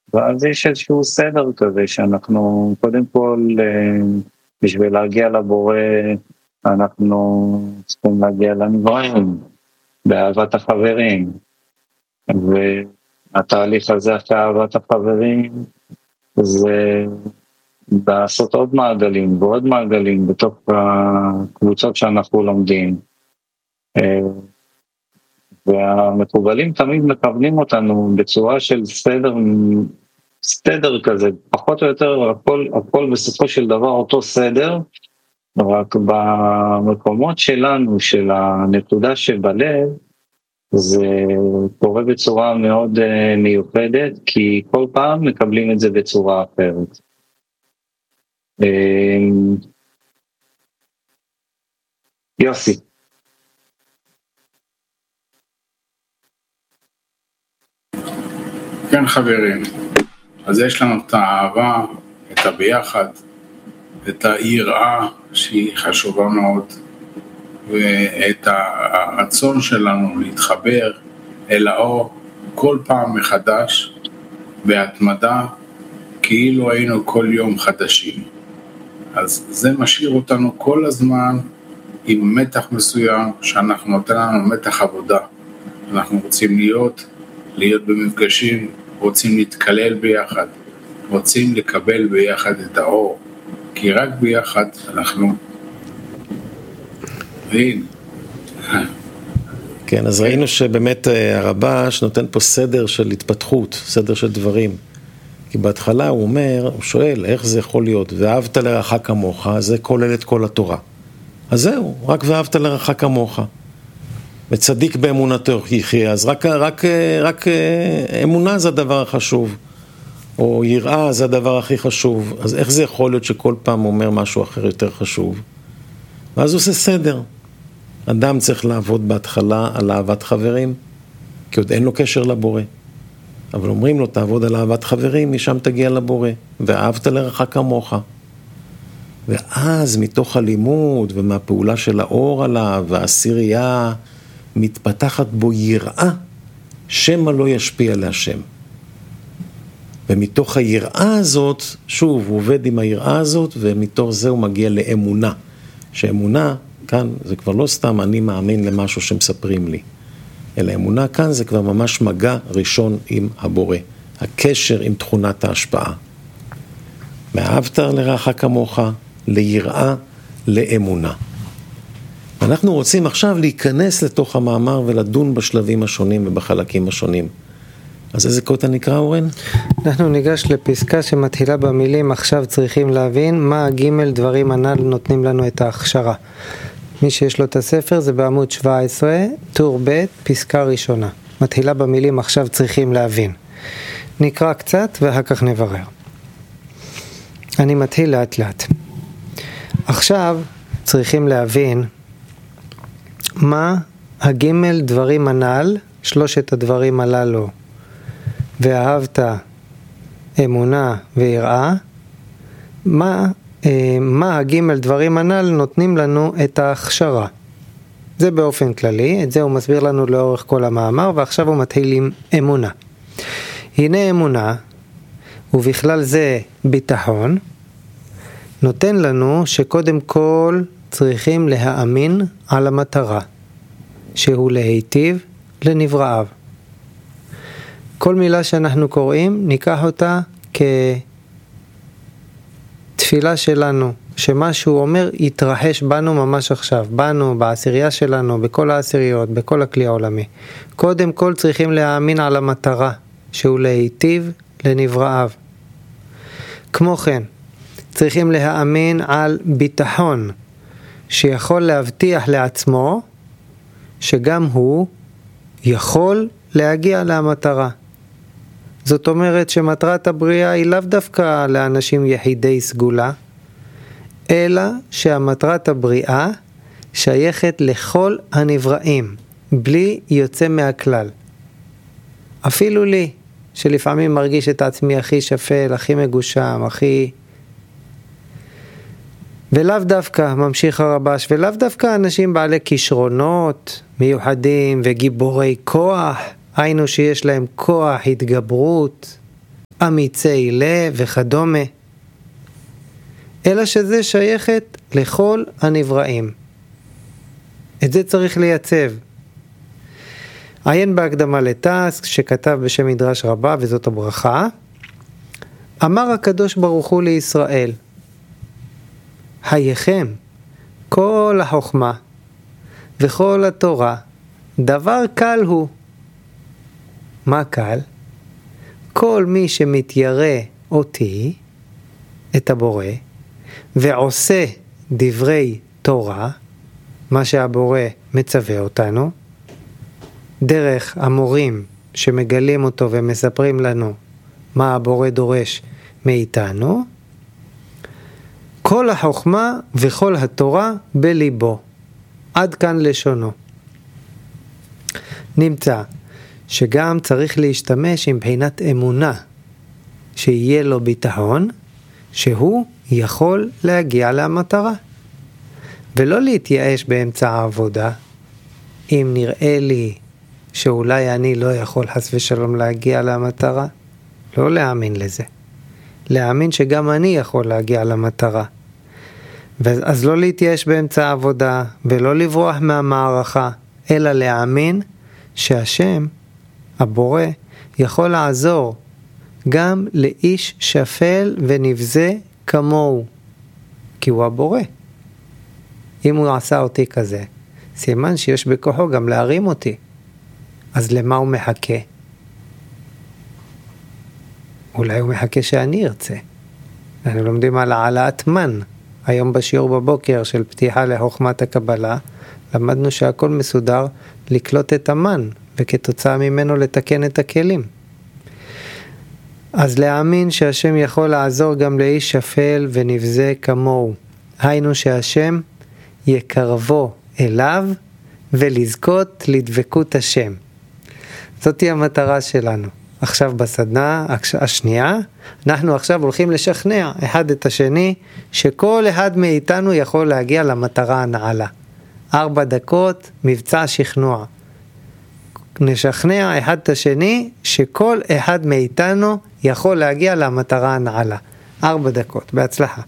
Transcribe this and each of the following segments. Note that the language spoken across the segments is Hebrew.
ואז יש איזשהו סדר כזה שאנחנו קודם כל בשביל להגיע לבורא אנחנו צריכים להגיע לנבראים באהבת החברים, והתהליך הזה אחרי אהבת החברים זה לעשות עוד מעגלים ועוד מעגלים בתוך הקבוצות שאנחנו לומדים, והמקובלים תמיד מכוונים אותנו בצורה של סדר כזה, פחות או יותר הכל בסופו של דבר אותו סדר, רק במקומות שלנו, של הנקודה שבלב, זה קורה בצורה מאוד מיוחדת, כי כל פעם מקבלים את זה בצורה אחרת. יוסי. כן חברים, אז יש לנו את האהבה, את הביחד, את היראה שהיא חשובה מאוד, ואת הרצון שלנו להתחבר אל האור כל פעם מחדש בהתמדה, כאילו היינו כל יום חדשים. אז זה משאיר אותנו כל הזמן עם מתח מסוים, שאנחנו נותן לנו מתח עבודה. אנחנו רוצים להיות במפגשים, רוצים להתקלל ביחד, רוצים לקבל ביחד את האור, כי רק ביחד אנחנו ראינו. כן, אז ראינו שבאמת הרבש נותן פה סדר של התפתחות, סדר של דברים. כי בהתחלה הוא שואל, איך זה יכול להיות? ואהבת לרעך כמוך, זה כולל את כל התורה. אז זהו, רק ואהבת לרעך כמוך. וצדיק באמונתו יחיה, אז רק אמונה זה הדבר החשוב, או יראה זה הדבר הכי חשוב. אז איך זה יכול להיות שכל פעם אומר משהו אחר יותר חשוב? ואז הוא עושה סדר. אדם צריך לעבוד בהתחלה על אהבת חברים, כי עוד אין לו קשר לבורא. אבל אומרים לו, תעבוד על אהבת חברים, משם תגיע לבורא, ואהבת לרעך כמוך. ואז מתוך הלימוד ומהפעולה של האור עליו, והעשירייה, מתפתחת בו יראה, שמא לא ישפיע להשם. ומתוך היראה הזאת, שוב, הוא עובד עם היראה הזאת, ומתוך זה הוא מגיע לאמונה. שאמונה, כאן, זה כבר לא סתם אני מאמין למשהו שמספרים לי. אלא אמונה כאן זה כבר ממש מגע ראשון עם הבורא. הקשר עם תכונת ההשפעה. מאהבת לרעך כמוך, ליראה, לאמונה. אנחנו רוצים עכשיו להיכנס לתוך המאמר ולדון בשלבים השונים ובחלקים השונים. אז איזה קוטע נקרא, אורן? אנחנו ניגש לפסקה שמתחילה במילים, עכשיו צריכים להבין מה הגימל דברים הנ"ל נותנים לנו את ההכשרה. מי שיש לו את הספר זה בעמוד 17, טור ב', פסקה ראשונה. מתחילה במילים, עכשיו צריכים להבין. נקרא קצת ואחר כך נברר. אני מתחיל לאט לאט. עכשיו צריכים להבין מה הגימל דברים הנ"ל, שלושת הדברים הללו, ואהבת, אמונה ויראה, מה הגימל דברים הנ"ל נותנים לנו את ההכשרה. זה באופן כללי, את זה הוא מסביר לנו לאורך כל המאמר, ועכשיו הוא מתחיל עם אמונה. הנה אמונה, ובכלל זה ביטחון, נותן לנו שקודם כל צריכים להאמין על המטרה, שהוא להיטיב לנבראיו. כל מילה שאנחנו קוראים, ניקח אותה כתפילה שלנו, שמה שהוא אומר יתרחש בנו ממש עכשיו, בנו, בעשירייה שלנו, בכל העשיריות, בכל הכלי העולמי. קודם כל צריכים להאמין על המטרה, שהוא להיטיב לנבראיו. כמו כן, צריכים להאמין על ביטחון, שיכול להבטיח לעצמו, שגם הוא יכול להגיע למטרה. זאת אומרת שמטרת הבריאה היא לאו דווקא לאנשים יחידי סגולה, אלא שהמטרת הבריאה שייכת לכל הנבראים, בלי יוצא מהכלל. אפילו לי, שלפעמים מרגיש את עצמי הכי שפל, הכי מגושם, הכי... ולאו דווקא, ממשיך הרבש, ולאו דווקא אנשים בעלי כישרונות מיוחדים וגיבורי כוח, היינו שיש להם כוח, התגברות, אמיצי לב וכדומה, אלא שזה שייכת לכל הנבראים. את זה צריך לייצב. עיין בהקדמה לטס שכתב בשם מדרש רבה, וזאת הברכה. אמר הקדוש ברוך הוא לישראל, הייכם כל החוכמה וכל התורה דבר קל הוא. מה קל? כל מי שמתיירא אותי, את הבורא, ועושה דברי תורה, מה שהבורא מצווה אותנו, דרך המורים שמגלים אותו ומספרים לנו מה הבורא דורש מאיתנו, כל החוכמה וכל התורה בליבו. עד כאן לשונו. נמצא שגם צריך להשתמש עם בחינת אמונה, שיהיה לו ביטחון, שהוא יכול להגיע למטרה. ולא להתייאש באמצע העבודה, אם נראה לי שאולי אני לא יכול חס ושלום להגיע למטרה, לא להאמין לזה. להאמין שגם אני יכול להגיע למטרה. אז לא להתייאש באמצע העבודה, ולא לברוח מהמערכה, אלא להאמין שהשם, הבורא, יכול לעזור גם לאיש שפל ונבזה כמוהו, כי הוא הבורא. אם הוא עשה אותי כזה, סימן שיש בכוחו גם להרים אותי. אז למה הוא מחכה? אולי הוא מחכה שאני ארצה. אנחנו לומדים על העלאת מן. היום בשיעור בבוקר של פתיחה לחוכמת הקבלה, למדנו שהכל מסודר לקלוט את המן, וכתוצאה ממנו לתקן את הכלים. אז להאמין שהשם יכול לעזור גם לאיש שפל ונבזה כמוהו. היינו שהשם יקרבו אליו ולזכות לדבקות השם. זאת היא המטרה שלנו. עכשיו בסדנה השנייה, אנחנו עכשיו הולכים לשכנע אחד את השני, שכל אחד מאיתנו יכול להגיע למטרה הנעלה. 4 דקות, מבצע שכנוע. נשכנע אחד את השני, שכל אחד מאיתנו יכול להגיע למטרה הנעלה. 4 דקות, בהצלחה.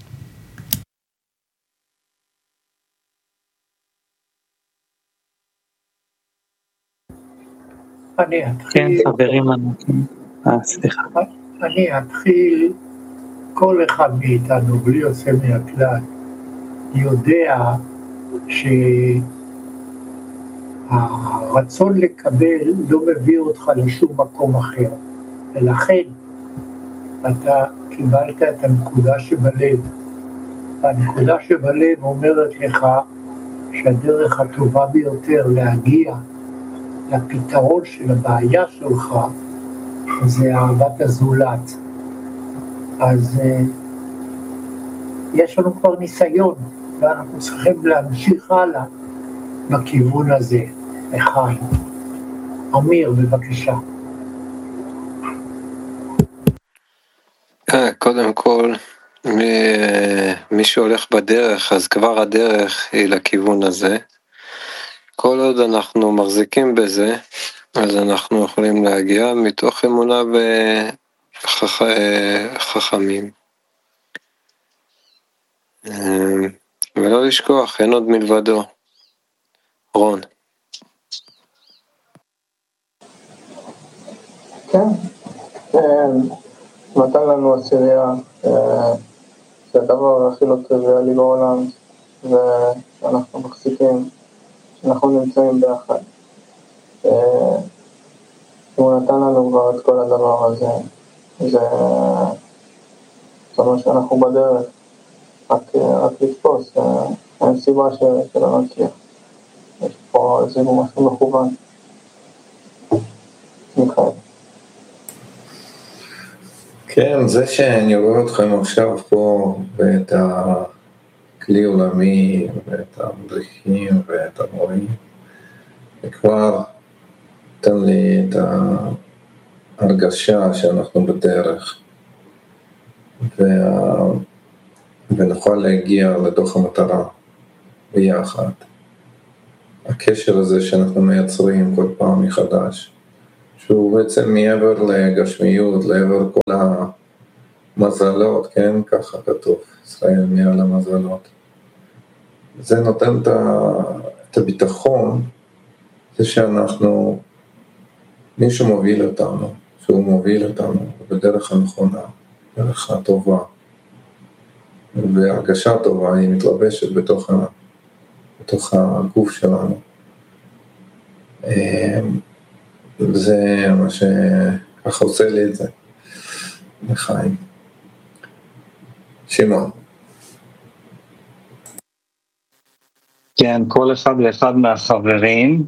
אני אתחיל. כן, חברים, סליחה. אני אתחיל, כל אחד מאיתנו, בלי יוצא מהכלל, יודע שהרצון לקבל לא מביא אותך לשום מקום אחר. ולכן אתה קיבלת את הנקודה שבלב. והנקודה שבלב אומרת לך שהדרך הטובה ביותר להגיע לפתרון של הבעיה שלך זה אהבת הזולת. אז יש לנו כבר ניסיון ואנחנו צריכים להמשיך הלאה בכיוון הזה. לחיים. אמיר, בבקשה. קודם כל, מי שהולך בדרך, אז כבר הדרך היא לכיוון הזה. כל עוד אנחנו מחזיקים בזה, אז אנחנו יכולים להגיע מתוך אמונה וחכמים. ולא לשכוח, אין עוד מלבדו. רון. כן, נתן לנו עשירייה, זה הדבר הכי לא טריוויאלי בעולם, ואנחנו מחזיקים, שאנחנו נמצאים ביחד. הוא נתן לנו כבר את כל הדבר הזה, זה אומר שאנחנו בדרך, רק לתפוס, אין סיבה שלא נצליח. יש פה איזשהו משהו מכוון. מיכאל. כן, זה שאני רואה אתכם עכשיו פה, ואת הכלי עולמי, ואת המדריכים, ואת המורים, וכבר תן לי את ההרגשה שאנחנו בדרך, ונוכל להגיע לדוח המטרה ביחד. הקשר הזה שאנחנו מייצרים כל פעם מחדש, שהוא בעצם מעבר לגשמיות, לעבר כל המזלות, כן, ככה כתוב, ישראל מעל המזלות. זה נותן את הביטחון, זה שאנחנו, מישהו מוביל אותנו, שהוא מוביל אותנו בדרך הנכונה, דרך הטובה, והרגשה טובה היא מתלבשת בתוך הגוף שלנו. זה מה שככה עושה לי את זה, לחיים. שמעון. כן, כל אחד ואחד מהחברים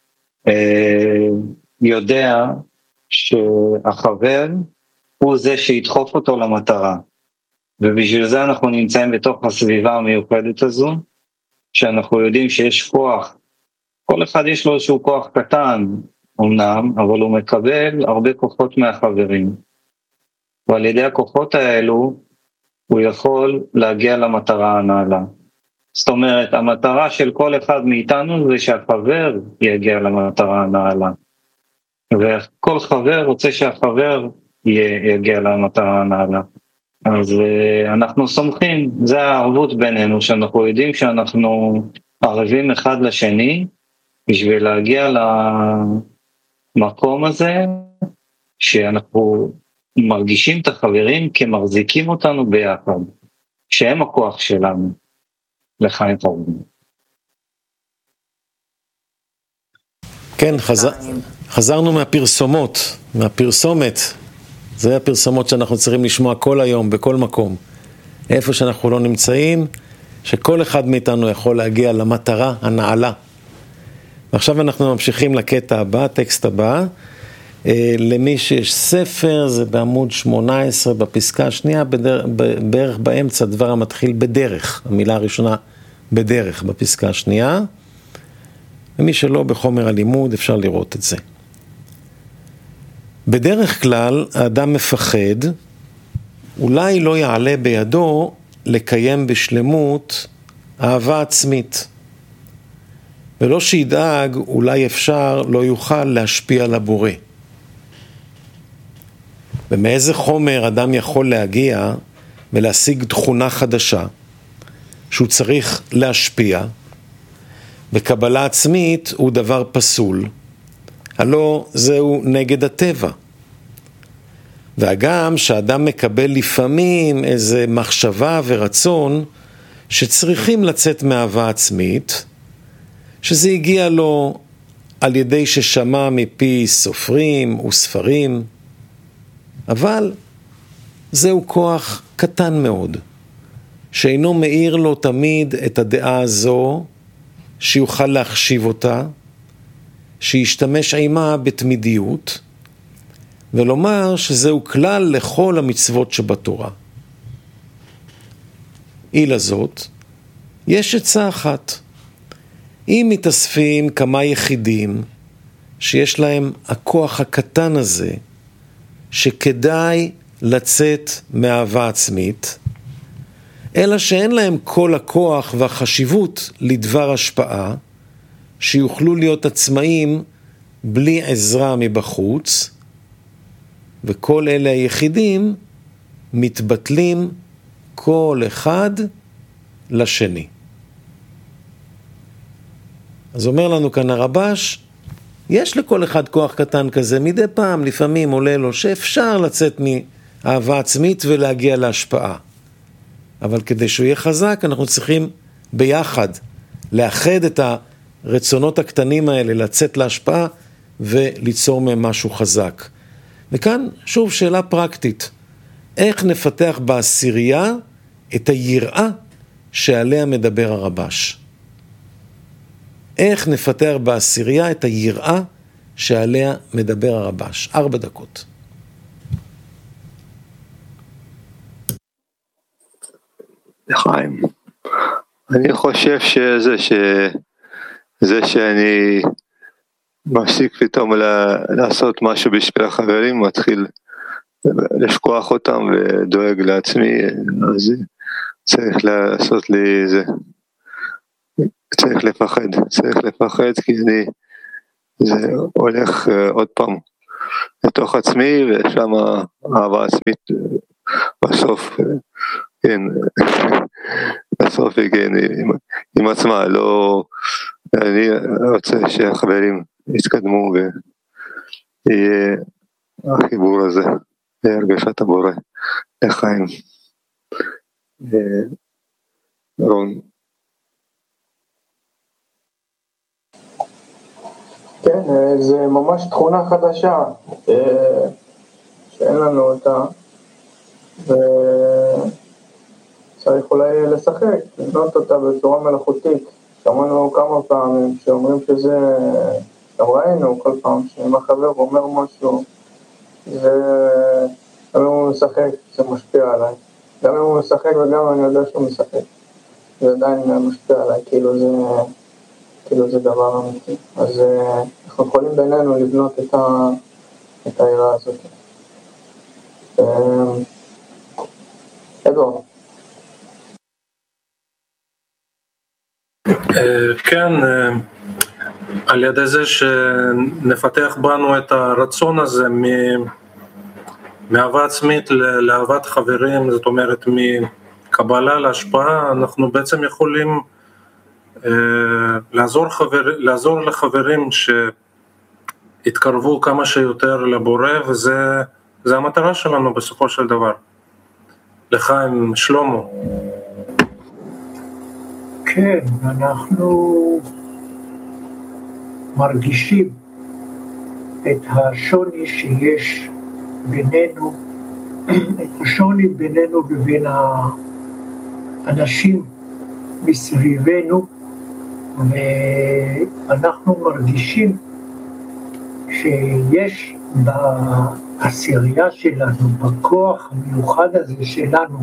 יודע שהחבר הוא זה שידחוף אותו למטרה. ובשביל זה אנחנו נמצאים בתוך הסביבה המיוחדת הזו, שאנחנו יודעים שיש כוח, כל אחד יש לו איזשהו כוח קטן אמנם, אבל הוא מקבל הרבה כוחות מהחברים. ועל ידי הכוחות האלו, הוא יכול להגיע למטרה הנעלה. זאת אומרת, המטרה של כל אחד מאיתנו זה שהחבר יגיע למטרה הנעלה. וכל חבר רוצה שהחבר יגיע למטרה הנעלה. אז אנחנו סומכים, זה הערבות בינינו, שאנחנו יודעים שאנחנו ערבים אחד לשני, בשביל להגיע למקום הזה, שאנחנו מרגישים את החברים כמחזיקים אותנו ביחד, שהם הכוח שלנו, לחיים חברים. כן, חזרנו מהפרסומת, זה הפרסומות שאנחנו צריכים לשמוע כל היום, בכל מקום. איפה שאנחנו לא נמצאים, שכל אחד מאיתנו יכול להגיע למטרה הנעלה. ועכשיו אנחנו ממשיכים לקטע הבא, הטקסט הבא. למי שיש ספר, זה בעמוד 18 בפסקה השנייה, בערך באמצע דבר המתחיל בדרך. המילה הראשונה בדרך בפסקה השנייה. ומי שלא בחומר הלימוד אפשר לראות את זה. בדרך כלל האדם מפחד, אולי לא יעלה בידו לקיים בשלמות אהבה עצמית. ולא שידאג, אולי אפשר לא יוכל להשפיע על הבורא. ומאיזה חומר אדם יכול להגיע ולהשיג תכונה חדשה, שהוא צריך להשפיע, וקבלה עצמית הוא דבר פסול, הלא זהו נגד הטבע. והגם שאדם מקבל לפעמים איזה מחשבה ורצון שצריכים לצאת מאהבה עצמית, שזה הגיע לו על ידי ששמע מפי סופרים וספרים, אבל זהו כוח קטן מאוד, שאינו מאיר לו תמיד את הדעה הזו, שיוכל להחשיב אותה, שישתמש עימה בתמידיות, ולומר שזהו כלל לכל המצוות שבתורה. אילה זאת, יש עצה אחת. אם מתאספים כמה יחידים שיש להם הכוח הקטן הזה, שכדאי לצאת מאהבה עצמית, אלא שאין להם כל הכוח והחשיבות לדבר השפעה, שיוכלו להיות עצמאים בלי עזרה מבחוץ, וכל אלה היחידים מתבטלים כל אחד לשני. אז אומר לנו כאן הרבש, יש לכל אחד כוח קטן כזה, מדי פעם לפעמים עולה לו שאפשר לצאת מאהבה עצמית ולהגיע להשפעה. אבל כדי שהוא יהיה חזק, אנחנו צריכים ביחד לאחד את הרצונות הקטנים האלה, לצאת להשפעה וליצור מהם משהו חזק. וכאן שוב שאלה פרקטית, איך נפתח בעשירייה את היראה שעליה מדבר הרבש? איך נפתח בעשירייה את היראה שעליה מדבר הרבש? 4 דקות. לחיים. אני חושב זה שאני מפסיק פתאום לעשות משהו בשביל החברים, מתחיל לשכוח אותם ודואג לעצמי, אז צריך לעשות לי זה. צריך לפחד, כי זה הולך עוד פעם לתוך עצמי, ושם אהבה עצמית בסוף, כן, בסוף היא כן, עם עצמה, לא, אני רוצה שהחברים יתקדמו ויהיה החיבור הזה, להרגשת הבורא, לחיים. רון. כן, זה ממש תכונה חדשה, שאין לנו אותה, וצריך אולי לשחק, לבנות אותה בצורה מלאכותית. שמענו כמה פעמים שאומרים שזה, גם ראינו כל פעם שאם החבר אומר משהו, וגם אם הוא משחק, זה משפיע עליי. גם אם הוא משחק וגם אני יודע שהוא משחק, זה עדיין משפיע עליי, כאילו זה דבר אמיתי. אז אנחנו יכולים בינינו לבנות את העירה הזאת. אדוארד. כן, על ידי זה שנפתח בנו את הרצון הזה מאהבה עצמית לאהבת חברים, זאת אומרת מקבלה להשפעה, אנחנו בעצם יכולים לעזור לחברים שיתקרבו כמה שיותר לבורא, וזה המטרה שלנו בסופו של דבר. לחיים, שלמה. כן, אנחנו מרגישים את השוני שיש בינינו, את השוני בינינו ובין האנשים מסביבנו, ואנחנו מרגישים שיש בעשירייה שלנו, בכוח המיוחד הזה שלנו,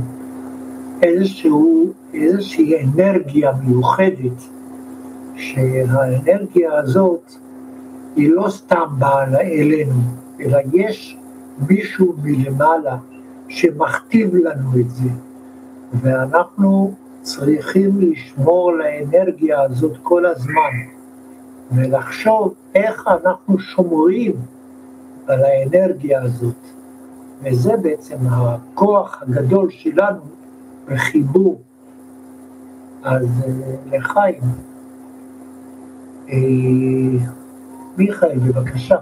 איזושהי אנרגיה מיוחדת, שהאנרגיה הזאת היא לא סתם באה אלינו, אלא יש מישהו מלמעלה שמכתיב לנו את זה, ואנחנו צריכים לשמור על האנרגיה הזאת כל הזמן, ולחשוב איך אנחנו שומרים על האנרגיה הזאת, וזה בעצם הכוח הגדול שלנו בחיבור. אז לחיים, מיכאל, בבקשה.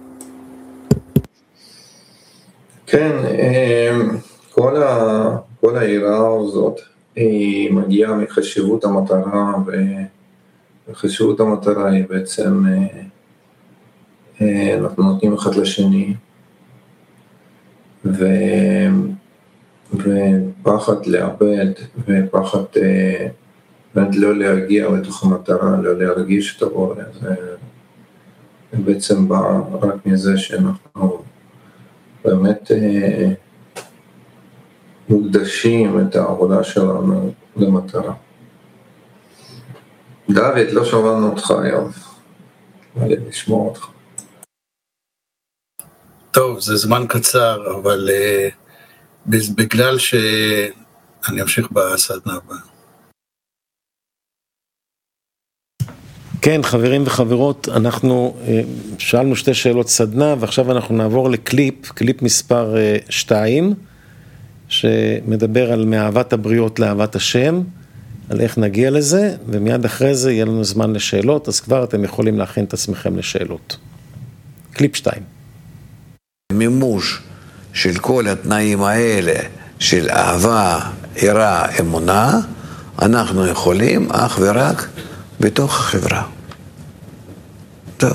כן, כל העירה הזאת היא מגיעה מחשיבות המטרה, וחשיבות המטרה היא בעצם אנחנו נותנים אחד לשני, ופחד לאבד, ופחד לא להגיע לתוך המטרה, לא להרגיש את הבורא, זה בעצם בא רק מזה שאנחנו באמת מוקדשים את העבודה שלנו למטרה. דוד, לא שמענו אותך היום, אבל לשמוע אותך. טוב, זה זמן קצר, אבל בגלל שאני אמשיך בסדנה הבאה. כן, חברים וחברות, אנחנו שאלנו שתי שאלות סדנה, ועכשיו אנחנו נעבור קליפ מספר 2, שמדבר על מאהבת הבריות לאהבת השם, על איך נגיע לזה, ומיד אחרי זה יהיה לנו זמן לשאלות, אז כבר אתם יכולים להכין את עצמכם לשאלות. קליפ 2. מימוש של כל התנאים האלה, של אהבה, יראה, אמונה, אנחנו יכולים אך ורק בתוך החברה. טוב.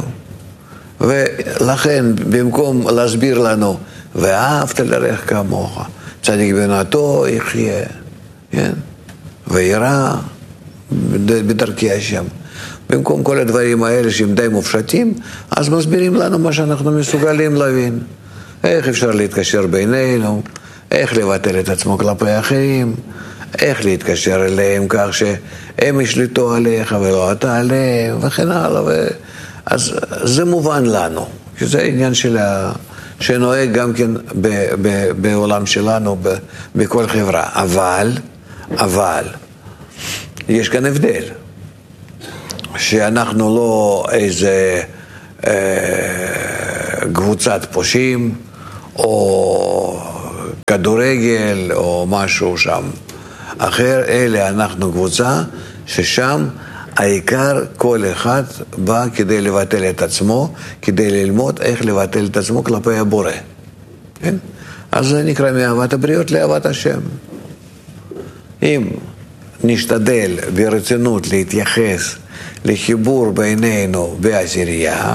ולכן, במקום להסביר לנו, ואהבת לרעך כמוך, צדיק בנתו יחיה, כן? ויראה בדרכי השם. במקום כל הדברים האלה שהם די מופשטים, אז מסבירים לנו מה שאנחנו מסוגלים להבין. איך אפשר להתקשר בינינו, איך לבטל את עצמו כלפי אחרים, איך להתקשר אליהם כך שהם ישליטו עליך ולא אתה עליהם, וכן הלאה. אז זה מובן לנו, שזה עניין שנוהג גם כן בעולם שלנו, בכל חברה. אבל, יש כאן הבדל, שאנחנו לא איזה קבוצת פושעים, או כדורגל, או משהו שם אחר, אלה אנחנו קבוצה ששם העיקר כל אחד בא כדי לבטל את עצמו, כדי ללמוד איך לבטל את עצמו כלפי הבורא. כן? אז זה נקרא מאהבת הבריות לאהבת השם. אם נשתדל ברצינות להתייחס לחיבור בינינו בעשירייה,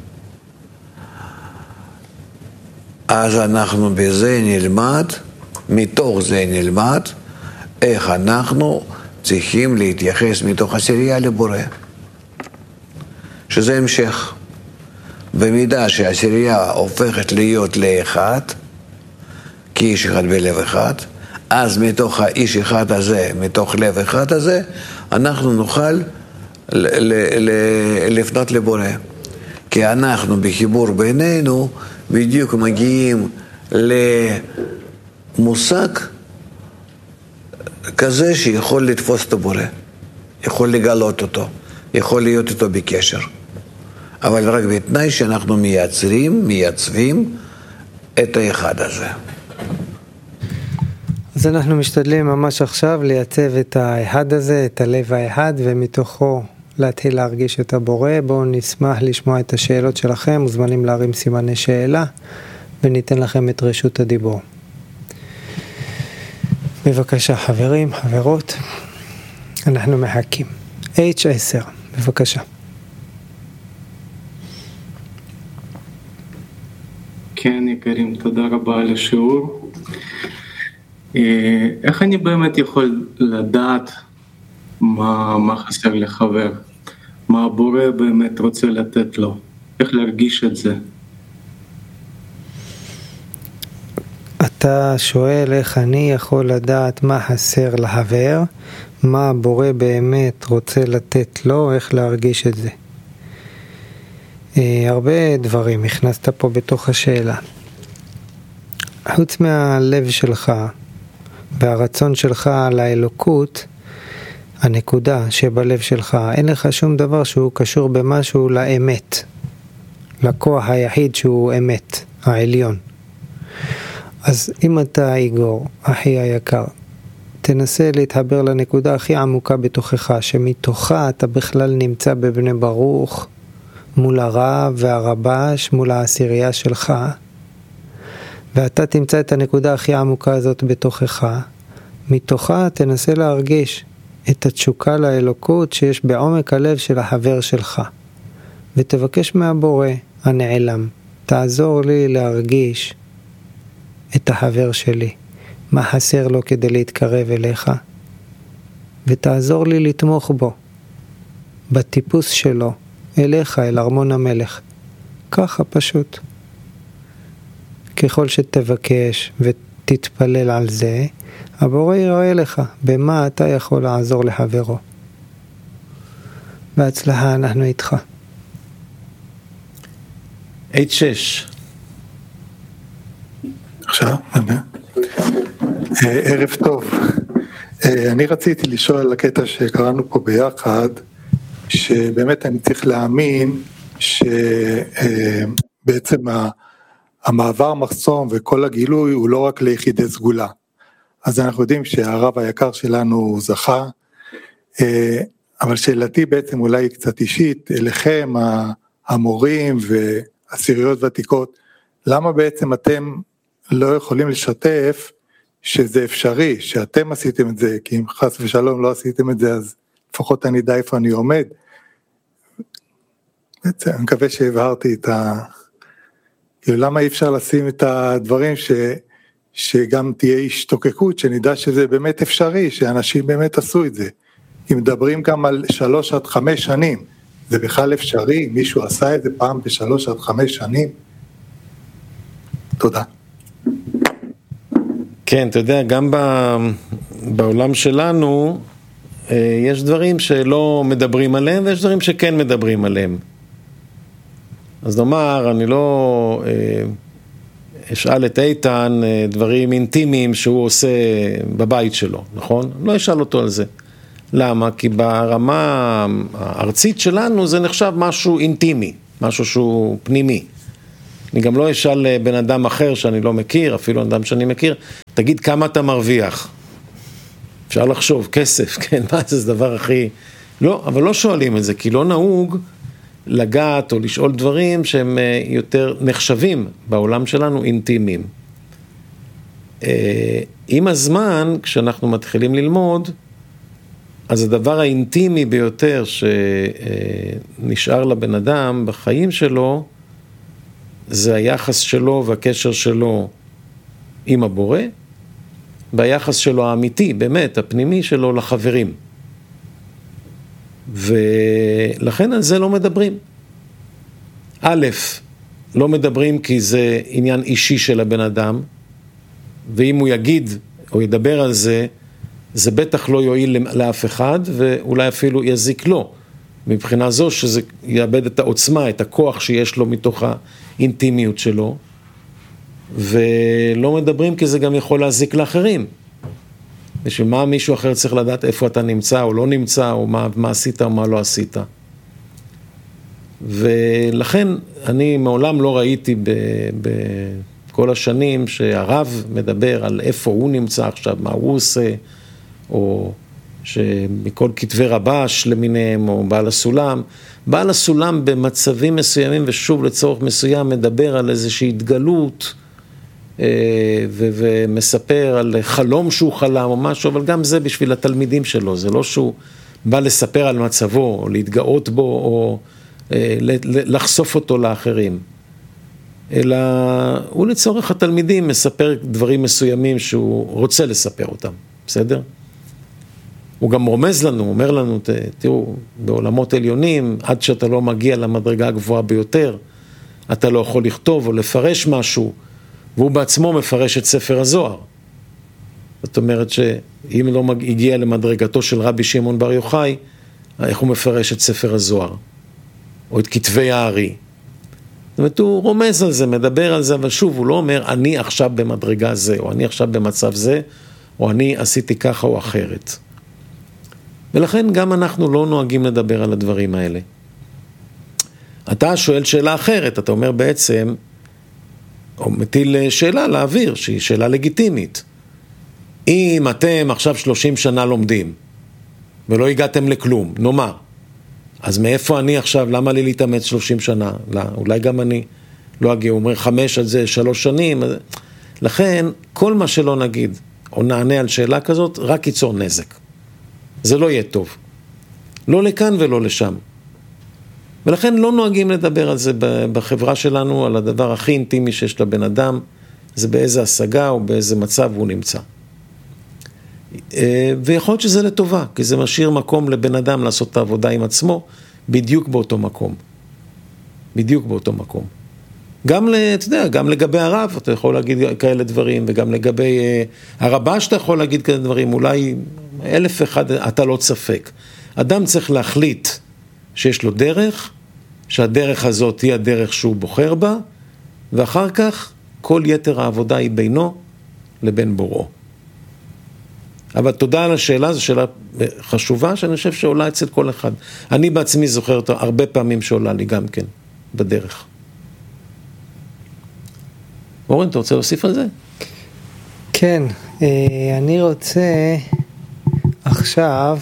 אז אנחנו בזה נלמד, מתוך זה נלמד, איך אנחנו צריכים להתייחס מתוך עשירייה לבורא. שזה המשך. במידה שהעשירייה הופכת להיות לאחד, כאיש אחד בלב אחד, אז מתוך האיש אחד הזה, מתוך לב אחד הזה, אנחנו נוכל לפנות לבורא. כי אנחנו בחיבור בינינו בדיוק מגיעים למושג כזה שיכול לתפוס את הבורא, יכול לגלות אותו, יכול להיות איתו בקשר. אבל רק בתנאי שאנחנו מייצבים את האחד הזה. אז אנחנו משתדלים ממש עכשיו לייצב את האחד הזה, את הלב האחד, ומתוכו להתחיל להרגיש את הבורא. בואו נשמח לשמוע את השאלות שלכם, מוזמנים להרים סימני שאלה, וניתן לכם את רשות הדיבור. בבקשה חברים, חברות, אנחנו מחכים. H10, בבקשה. כן, יקרים, תודה רבה על השיעור. איך אני באמת יכול לדעת מה חסר לחבר? מה הבורא באמת רוצה לתת לו? איך להרגיש את זה? אתה שואל איך אני יכול לדעת מה חסר לחבר, מה הבורא באמת רוצה לתת לו, איך להרגיש את זה. הרבה דברים הכנסת פה בתוך השאלה. חוץ מהלב שלך והרצון שלך לאלוקות, הנקודה שבלב שלך, אין לך שום דבר שהוא קשור במשהו לאמת, לכוח היחיד שהוא אמת, העליון. אז אם אתה איגור, אחי היקר, תנסה להתחבר לנקודה הכי עמוקה בתוכך, שמתוכה אתה בכלל נמצא בבני ברוך, מול הרב והרבש, מול העשירייה שלך, ואתה תמצא את הנקודה הכי עמוקה הזאת בתוכך. מתוכה תנסה להרגיש את התשוקה לאלוקות שיש בעומק הלב של החבר שלך, ותבקש מהבורא הנעלם, תעזור לי להרגיש את החבר שלי, מה חסר לו כדי להתקרב אליך, ותעזור לי לתמוך בו, בטיפוס שלו, אליך, אל ארמון המלך. ככה פשוט. ככל שתבקש ותתפלל על זה, הבורא יראה לך במה אתה יכול לעזור לחברו. בהצלחה, אנחנו איתך. H6. עכשיו, ערב טוב. אני רציתי לשאול על הקטע שקראנו פה ביחד, שבאמת אני צריך להאמין שבעצם המעבר מחסום וכל הגילוי הוא לא רק ליחידי סגולה. אז אנחנו יודעים שהרב היקר שלנו זכה, אבל שאלתי בעצם אולי קצת אישית, אליכם המורים ועשיריות ותיקות, למה בעצם אתם לא יכולים לשתף שזה אפשרי, שאתם עשיתם את זה, כי אם חס ושלום לא עשיתם את זה, אז לפחות אני יודע איפה אני עומד. בעצם אני מקווה שהבהרתי את כאילו למה אי אפשר לשים את הדברים שגם תהיה השתוקקות, שנדע שזה באמת אפשרי, שאנשים באמת עשו את זה. אם מדברים גם על 3 עד 5 שנים, זה בכלל אפשרי? מישהו עשה את זה פעם ב3 עד 5 שנים? תודה. כן, אתה יודע, גם בעולם שלנו, יש דברים שלא מדברים עליהם, ויש דברים שכן מדברים עליהם. אז נאמר, אני לא אשאל את איתן דברים אינטימיים שהוא עושה בבית שלו, נכון? לא אשאל אותו על זה. למה? כי ברמה הארצית שלנו זה נחשב משהו אינטימי, משהו שהוא פנימי. אני גם לא אשאל בן אדם אחר שאני לא מכיר, אפילו אדם שאני מכיר, תגיד כמה אתה מרוויח. אפשר לחשוב, כסף, כן, מה זה דבר הכי... לא, אבל לא שואלים את זה, כי לא נהוג לגעת או לשאול דברים שהם יותר נחשבים בעולם שלנו, אינטימיים. עם הזמן, כשאנחנו מתחילים ללמוד, אז הדבר האינטימי ביותר שנשאר לבן אדם בחיים שלו, זה היחס שלו והקשר שלו עם הבורא, והיחס שלו האמיתי, באמת, הפנימי שלו לחברים. ולכן על זה לא מדברים. א', לא מדברים כי זה עניין אישי של הבן אדם, ואם הוא יגיד או ידבר על זה, זה בטח לא יועיל לאף אחד, ואולי אפילו יזיק לו, מבחינה זו שזה יאבד את העוצמה, את הכוח שיש לו מתוך האינטימיות שלו, ולא מדברים כי זה גם יכול להזיק לאחרים. בשביל מה מישהו אחר צריך לדעת איפה אתה נמצא או לא נמצא, או מה עשית או מה לא עשית. ולכן אני מעולם לא ראיתי בכל השנים שהרב מדבר על איפה הוא נמצא עכשיו, מה הוא עושה, או שמכל כתבי רבש למיניהם, או בעל הסולם. בעל הסולם במצבים מסוימים, ושוב לצורך מסוים, מדבר על איזושהי התגלות, ומספר על חלום שהוא חלם או משהו, אבל גם זה בשביל התלמידים שלו, זה לא שהוא בא לספר על מצבו, או להתגאות בו, או לחשוף אותו לאחרים, אלא הוא לצורך התלמידים מספר דברים מסוימים שהוא רוצה לספר אותם, בסדר? הוא גם רומז לנו, אומר לנו, תראו, בעולמות עליונים, עד שאתה לא מגיע למדרגה הגבוהה ביותר, אתה לא יכול לכתוב או לפרש משהו, והוא בעצמו מפרש את ספר הזוהר. זאת אומרת שאם לא הגיע למדרגתו של רבי שמעון בר יוחאי, איך הוא מפרש את ספר הזוהר? או את כתבי הארי. זאת אומרת, הוא רומז על זה, מדבר על זה, אבל שוב, הוא לא אומר, אני עכשיו במדרגה זה, או אני עכשיו במצב זה, או אני עשיתי ככה או אחרת. ולכן גם אנחנו לא נוהגים לדבר על הדברים האלה. אתה שואל שאלה אחרת, אתה אומר בעצם, או מטיל שאלה לאוויר, שהיא שאלה לגיטימית. אם אתם עכשיו 30 שנה לומדים, ולא הגעתם לכלום, נאמר, אז מאיפה אני עכשיו, למה לי להתאמץ 30 שנה? לא, אולי גם אני לא אגיע, הוא אומר 5 על זה 3 שנים, לכן כל מה שלא נגיד, או נענה על שאלה כזאת, רק ייצור נזק. זה לא יהיה טוב. לא לכאן ולא לשם. ולכן לא נוהגים לדבר על זה בחברה שלנו, על הדבר הכי אינטימי שיש לבן אדם, זה באיזה השגה או באיזה מצב הוא נמצא. ויכול להיות שזה לטובה, כי זה משאיר מקום לבן אדם לעשות את העבודה עם עצמו, בדיוק באותו מקום. בדיוק באותו מקום. גם, אתה יודע, גם לגבי הרב, אתה יכול להגיד כאלה דברים, וגם לגבי הרבש אתה יכול להגיד כאלה דברים, אולי 1001 אתה לא ספק. אדם צריך להחליט שיש לו דרך, שהדרך הזאת היא הדרך שהוא בוחר בה, ואחר כך כל יתר העבודה היא בינו לבין בוראו. אבל תודה על השאלה, זו שאלה חשובה שאני חושב שעולה אצל כל אחד. אני בעצמי זוכר אותה הרבה פעמים שעולה לי גם כן בדרך. אורן, אתה רוצה להוסיף על זה? כן, אני רוצה עכשיו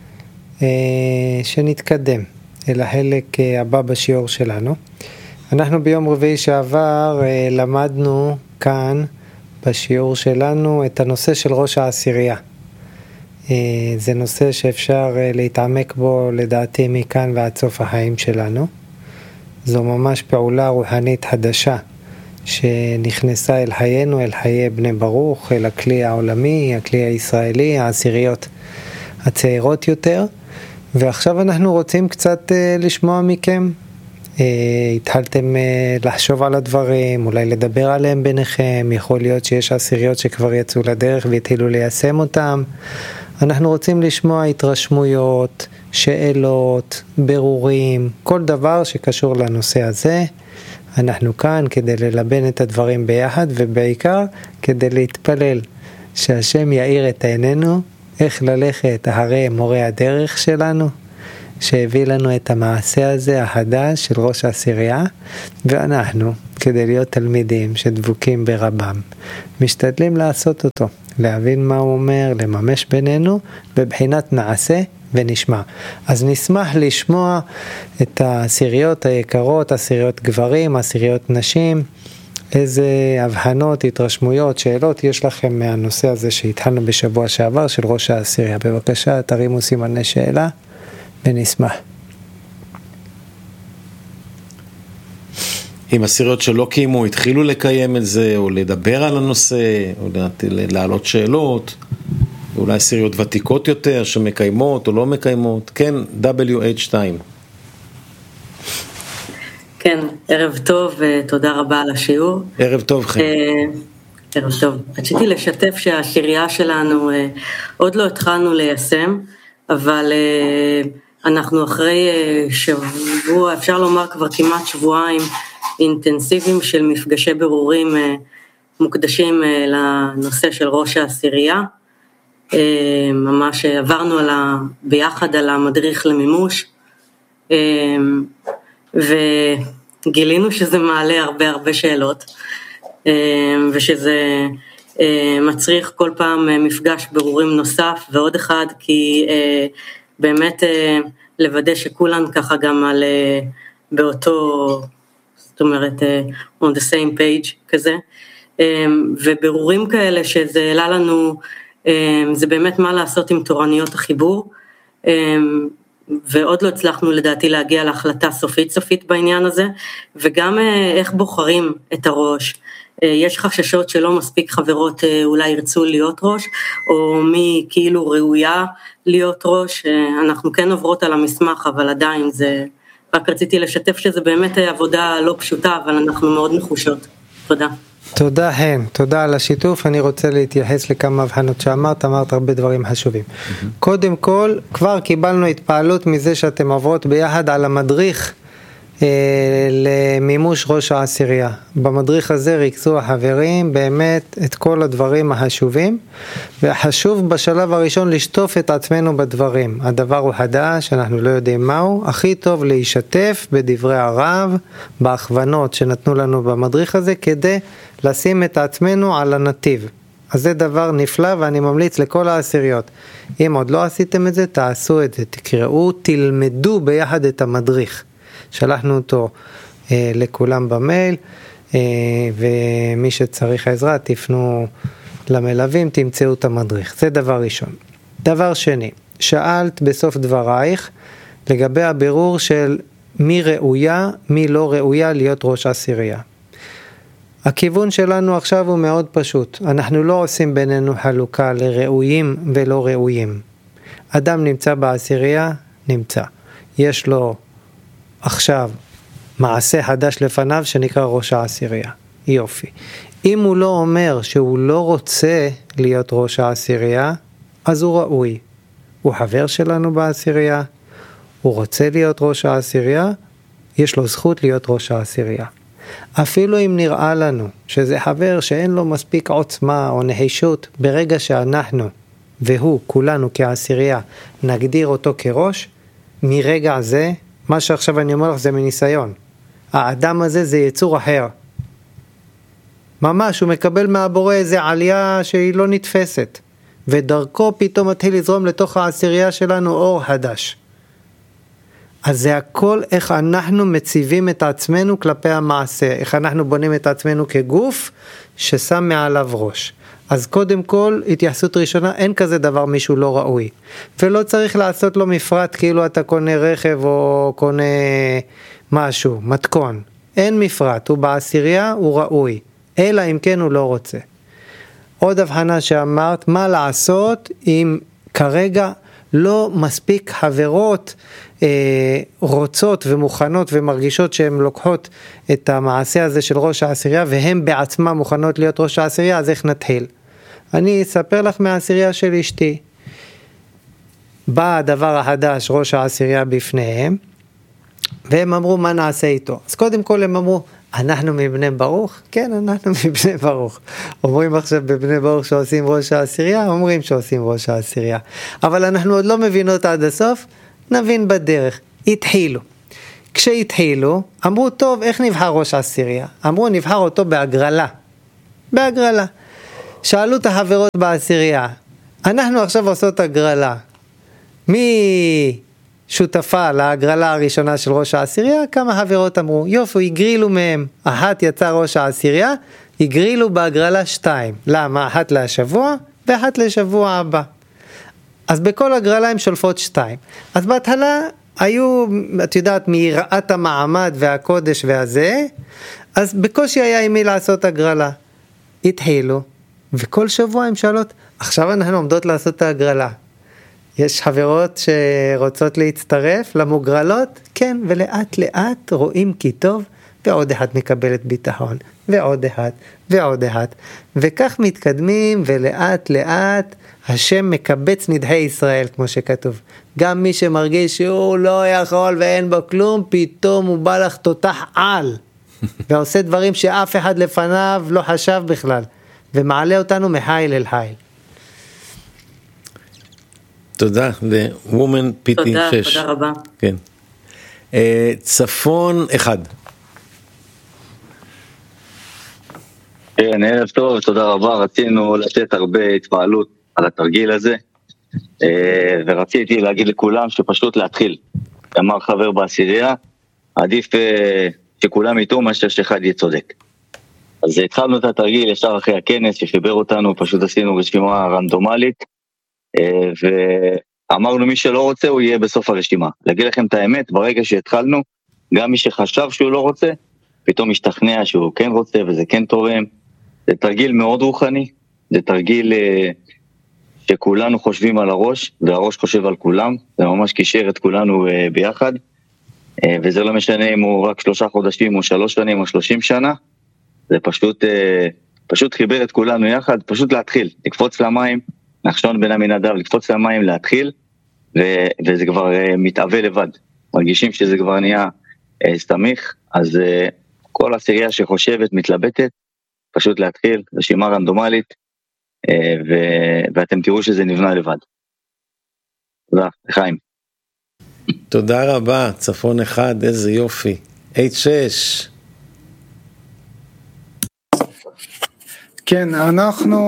שנתקדם אל החלק הבא בשיעור שלנו. אנחנו ביום רביעי שעבר למדנו כאן בשיעור שלנו את הנושא של ראש העשירייה. זה נושא שאפשר להתעמק בו לדעתי מכאן ועד סוף החיים שלנו. זו ממש פעולה רוחנית חדשה שנכנסה אל חיינו, אל חיי בני ברוך, אל הכלי העולמי, הכלי הישראלי, העשיריות הצעירות יותר. ועכשיו אנחנו רוצים קצת לשמוע מכם. התחלתם לחשוב על הדברים, אולי לדבר עליהם ביניכם, יכול להיות שיש עשיריות שכבר יצאו לדרך והתחילו ליישם אותם. אנחנו רוצים לשמוע התרשמויות, שאלות, ברורים, כל דבר שקשור לנושא הזה. אנחנו כאן כדי ללבן את הדברים ביחד, ובעיקר כדי להתפלל שהשם יאיר את עינינו, איך ללכת אחרי מורה הדרך שלנו, שהביא לנו את המעשה הזה החדש של ראש העשירייה, ואנחנו כדי להיות תלמידים שדבוקים ברבם, משתדלים לעשות אותו, להבין מה הוא אומר, לממש בינינו, בבחינת נעשה ונשמע. אז נשמח לשמוע את העשיריות היקרות, עשיריות גברים, עשיריות נשים, איזה הבחנות, התרשמויות, שאלות יש לכם מהנושא הזה שהתחלנו בשבוע שעבר של ראש העשירייה. בבקשה, תרימו סימני שאלה ונשמח. אם עשיריות שלא קיימו, התחילו לקיים את זה, או לדבר על הנושא, או להעלות שאלות, אולי עשיריות ותיקות יותר, שמקיימות או לא מקיימות, כן, WH2. כן, ערב טוב ותודה רבה על השיעור. ערב טוב, חיים. ערב טוב. רציתי לשתף שהעשירייה שלנו עוד לא התחלנו ליישם, אבל אנחנו אחרי שבוע, אפשר לומר כבר כמעט שבועיים, אינטנסיביים של מפגשי ברורים מוקדשים לנושא של ראש העשירייה. ממש עברנו ביחד על המדריך למימוש, וגילינו שזה מעלה הרבה שאלות, ושזה מצריך כל פעם מפגש ברורים נוסף ועוד אחד, כי באמת לוודא שכולן ככה גם על באותו, זאת אומרת on the same page כזה, וברורים כאלה שזה העלה לנו, זה באמת מה לעשות עם תורניות החיבור, ועוד לא הצלחנו לדעתי להגיע להחלטה סופית בעניין הזה, וגם איך בוחרים את הראש. יש חששות שלא מספיק חברות אולי ירצו להיות ראש, או מי כאילו ראויה להיות ראש. אנחנו כן עוברות על המסמך, אבל עדיין זה, רק רציתי לשתף שזה באמת עבודה לא פשוטה, אבל אנחנו מאוד נחושות. תודה. תודה הן, תודה על השיתוף. אני רוצה להתייחס לכמה הבחנות שאמרת, אמרת הרבה דברים חשובים. קודם כל, כבר קיבלנו התפעלות מזה שאתם עוברות ביחד על המדריך למימוש ראש העשירייה. במדריך הזה ריכזו החברים באמת את כל הדברים החשובים, והחשוב בשלב הראשון לשטוף את עצמנו בדברים. הדבר הוא חדש, אנחנו לא יודעים מהו, הכי טוב להשתף בדברי הרב, בהכוונות שנתנו לנו במדריך הזה, כדי לשים את עצמנו על הנתיב. אז זה דבר נפלא, ואני ממליץ לכל העשיריות. אם עוד לא עשיתם את זה, תעשו את זה, תקראו, תלמדו ביחד את המדריך. שלחנו אותו לכולם במייל, ומי שצריך עזרה תפנו למלווים, תמצאו את המדריך. זה דבר ראשון. דבר שני, שאלת בסוף דברייך לגבי הבירור של מי ראויה, מי לא ראויה להיות ראש עשירייה. הכיוון שלנו עכשיו הוא מאוד פשוט. אנחנו לא עושים בינינו חלוקה לראויים ולא ראויים. אדם נמצא בעשירייה, נמצא. יש לו עכשיו מעשה חדש לפניו שנקרא ראש העשירייה. יופי. אם הוא לא אומר שהוא לא רוצה להיות ראש העשירייה, אז הוא ראוי. הוא חבר שלנו בעשירייה, הוא רוצה להיות ראש העשירייה, יש לו זכות להיות ראש העשירייה. אפילו אם נראה לנו שזה חבר שאין לו מספיק עוצמה או נחישות, ברגע שאנחנו והוא, כולנו כעשירייה, נגדיר אותו כראש, מרגע זה, מה שעכשיו אני אומר לך זה מניסיון. האדם הזה זה יצור אחר. ממש, הוא מקבל מהבורא איזה עלייה שהיא לא נתפסת. ודרכו פתאום מתחיל לזרום לתוך העשירייה שלנו אור חדש. אז זה הכל איך אנחנו מציבים את עצמנו כלפי המעשה. איך אנחנו בונים את עצמנו כגוף ששם מעליו ראש. אז קודם כל, התייחסות ראשונה, אין כזה דבר מישהו לא ראוי. ולא צריך לעשות לו מפרט כאילו אתה קונה רכב או קונה משהו, מתכון. אין מפרט, הוא בעשירייה, הוא ראוי. אלא אם כן הוא לא רוצה. עוד הבחנה שאמרת, מה לעשות אם כרגע לא מספיק חברות רוצות ומוכנות ומרגישות שהן לוקחות את המעשה הזה של ראש העשירייה, והן בעצמה מוכנות להיות ראש העשירייה, אז איך נתחיל? אני אספר לך מהעשירייה של אשתי. בא הדבר החדש, ראש העשירייה בפניהם, והם אמרו מה נעשה איתו. אז קודם כל הם אמרו, אנחנו מבני ברוך? כן, אנחנו מבני ברוך. אומרים עכשיו בבני ברוך שעושים ראש העשירייה, אומרים שעושים ראש העשירייה. אבל אנחנו עוד לא מבינות עד הסוף, נבין בדרך. התחילו. כשהתחילו, אמרו, טוב, איך נבחר ראש העשירייה? אמרו, נבחר אותו בהגרלה. בהגרלה. שאלו את החברות בעשירייה, אנחנו עכשיו עושות הגרלה. מי שותפה להגרלה הראשונה של ראש העשירייה? כמה חברות אמרו, יופי, הגרילו מהם. אחת יצא ראש העשירייה, הגרילו בהגרלה 2. למה? אחת לשבוע ואחת לשבוע הבא. אז בכל הגרלה הם שולפות 2. אז בהתחלה היו, את יודעת, מיראת המעמד והקודש והזה, אז בקושי היה עם מי לעשות הגרלה. התחילו, וכל שבוע הם שאלות, עכשיו אנחנו עומדות לעשות את ההגרלה. יש חברות שרוצות להצטרף למוגרלות? כן, ולאט לאט רואים כי טוב, ועוד אחד מקבלת ביטחון, ועוד אחד, ועוד אחד. וכך מתקדמים, ולאט לאט השם מקבץ נדחי ישראל, כמו שכתוב. גם מי שמרגיש שהוא לא יכול ואין בו כלום, פתאום הוא בא לך תותח על, ועושה דברים שאף אחד לפניו לא חשב בכלל, ומעלה אותנו מחיל אל חיל. תודה, ל-Woman PT 6. תודה רבה. כן. צפון 1. כן, ערב טוב, תודה רבה. רצינו לתת הרבה התפעלות על התרגיל הזה, ורציתי להגיד לכולם שפשוט להתחיל. אמר חבר בעשירייה, עדיף שכולם יטעו מאשר שאחד יהיה צודק. אז התחלנו את התרגיל ישר אחרי הכנס שחיבר אותנו, פשוט עשינו רשימה רנדומלית, ואמרנו מי שלא רוצה הוא יהיה בסוף הרשימה. להגיד לכם את האמת, ברגע שהתחלנו, גם מי שחשב שהוא לא רוצה, פתאום משתכנע שהוא כן רוצה וזה כן תורם. זה תרגיל מאוד רוחני, זה תרגיל שכולנו חושבים על הראש, והראש חושב על כולם, זה ממש קישר את כולנו ביחד, וזה לא משנה אם הוא רק 3 חודשים או 3 שנים או 30 שנה, זה פשוט חיבר את כולנו יחד, פשוט להתחיל, לקפוץ למים, נחשון בין המנדב, לקפוץ למים, להתחיל, וזה כבר מתאווה לבד, מרגישים שזה כבר נהיה סתמיך, אז כל עשירייה שחושבת, מתלבטת, פשוט להתחיל, רשימה רנדומלית, ואתם תראו שזה נבנה לבד. תודה, לחיים. תודה רבה, צפון 1, איזה יופי. H6. כן, אנחנו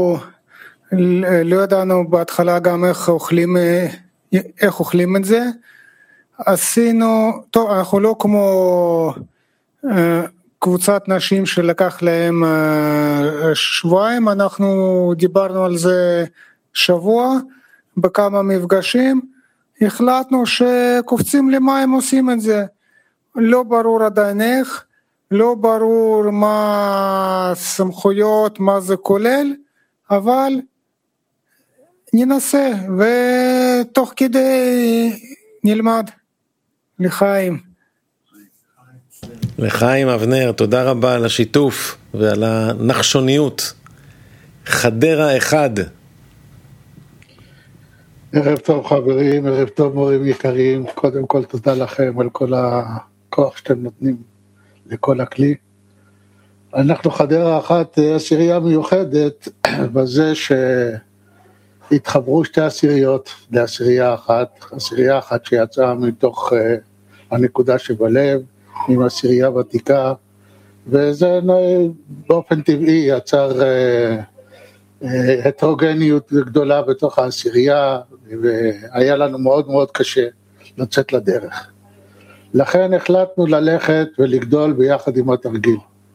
לא ידענו בהתחלה גם איך אוכלים את זה. עשינו, טוב, אנחנו לא כמו קבוצת נשים שלקח להם שבועיים, אנחנו דיברנו על זה שבוע, בכמה מפגשים, החלטנו שקופצים למה הם עושים את זה, לא ברור עדיין איך, לא ברור מה סמכויות, מה זה כולל, אבל ננסה, ותוך כדי נלמד. לחיים. לחיים אבנר, תודה רבה על השיתוף ועל הנחשוניות. חדרה 1. ערב טוב חברים, ערב טוב מורים יקרים, קודם כל תודה לכם על כל הכוח שאתם נותנים לכל הכלי. אנחנו חדרה 1 עשירייה מיוחדת בזה שהתחברו 2 עשיריות לעשירייה אחת, עשירייה אחת שיצאה מתוך הנקודה שבלב, עם עשירייה ותיקה, וזה באופן טבעי יצר הטרוגניות גדולה בתוך העשירייה, והיה לנו מאוד מאוד קשה לצאת לדרך. לכן החלטנו ללכת ולגדול ביחד עם התרגיל.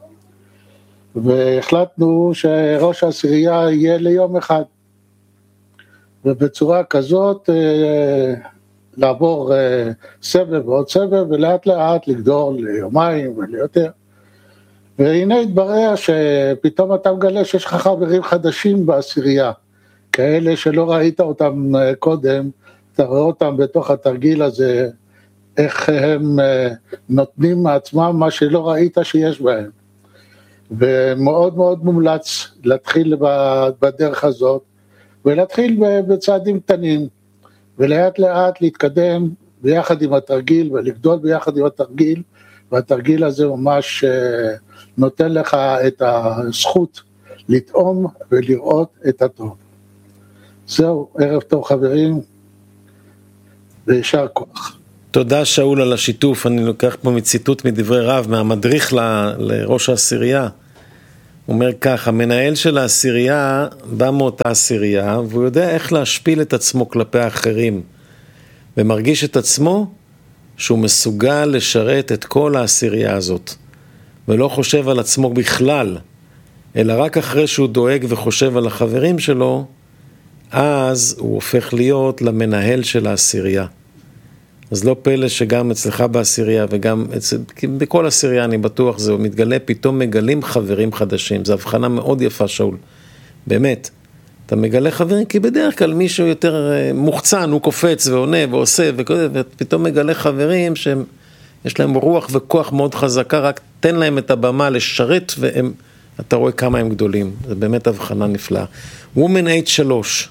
והחלטנו שראש העשירייה יהיה ליום אחד. ובצורה כזאת לעבור סבב ועוד סבב, ולאט לאט לגדול ליומיים וליותר. והנה התברר שפתאום אתה מגלה שיש לך חברים חדשים בעשירייה, כאלה שלא ראית אותם קודם, אתה רואה אותם בתוך התרגיל הזה, איך הם נותנים מעצמם מה שלא ראית שיש בהם. ומאוד מאוד מומלץ להתחיל בדרך הזאת, ולהתחיל בצעדים קטנים, ולאט לאט להתקדם ביחד עם התרגיל, ולגדול ביחד עם התרגיל, והתרגיל הזה ממש נותן לך את הזכות לטעום ולראות את הטוב. זהו, ערב טוב חברים, וישר כוח. תודה שאול על השיתוף, אני לוקח פה מציטוט מדברי רב, מהמדריך לראש העשירייה. הוא אומר כך, המנהל של העשירייה בא מאותה עשירייה, והוא יודע איך להשפיל את עצמו כלפי האחרים, ומרגיש את עצמו שהוא מסוגל לשרת את כל העשירייה הזאת, ולא חושב על עצמו בכלל, אלא רק אחרי שהוא דואג וחושב על החברים שלו, אז הוא הופך להיות למנהל של העשירייה. אז לא פלא שגם אצלך בעשירייה וגם בכל עשירייה אני בטוח זה מתגלה, פתאום מגלים חברים חדשים. זו הבחנה מאוד יפה שאול. באמת, אתה מגלה חברים כי בדרך כלל מישהו יותר מוחצן, הוא קופץ ועונה ועושה ופתאום מגלה חברים שיש להם רוח וכוח מאוד חזקה, רק תן להם את הבמה לשרת ואתה רואה כמה הם גדולים. זה באמת הבחנה נפלאה. Woman Age 3.